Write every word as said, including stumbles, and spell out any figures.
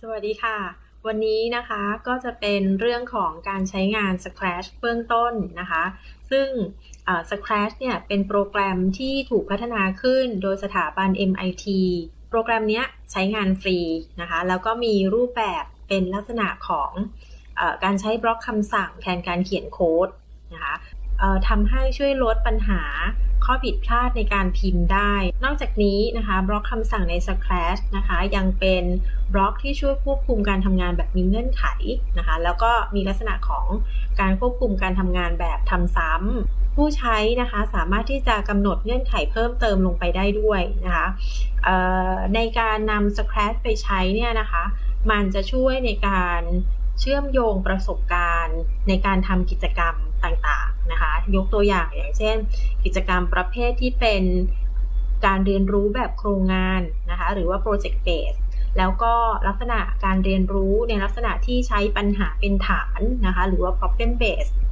สวัสดีค่ะวันนี้นะคะก็จะเป็นเรื่องของการใช้งาน Scratch เบื้องต้นนะคะซึ่ง Scratch เนี่ยเป็นโปรแกรมที่ถูกพัฒนาขึ้นโดยสถาบัน เอ็ม ไอ ที โปรแกรมนี้ใช้งานฟรีนะคะแล้วก็มีรูปแบบเป็นลักษณะของเออการใช้บล็อกคำสั่งแทนการเขียนโค้ดนะคะทำให้ช่วยลดปัญหาข้อผิดพลาดในการพิมพ์ได้นอกจากนี้นะคะบล็อกคำสั่งใน Scratch นะคะยังเป็นบล็อกที่ช่วยควบคุมการทำงานแบบมีเงื่อนไขนะคะแล้วก็มีลักษณะของการควบคุมการทำงานแบบทำซ้ำผู้ใช้นะคะสามารถที่จะกำหนดเงื่อนไขเพิ่มเติมลงไปได้ด้วยนะคะในการนำ Scratch ไปใช้เนี่ยนะคะมันจะช่วยในการเชื่อมโยงประสบการณ์ในการทำกิจกรรมต่างๆนะคะยกตัวอย่างอย่างเช่นกิจกรรมประเภทที่เป็นการเรียนรู้แบบโครงงานนะคะหรือว่า Project Base แล้วก็ลักษณะการเรียนรู้ในลักษณะที่ใช้ปัญหาเป็นฐานนะคะหรือว่า Problem Base